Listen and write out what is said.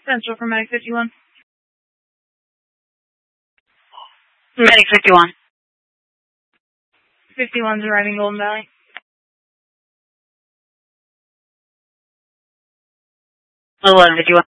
Central for Medic 51. Medic 51. 51's arriving Golden Valley. 1151.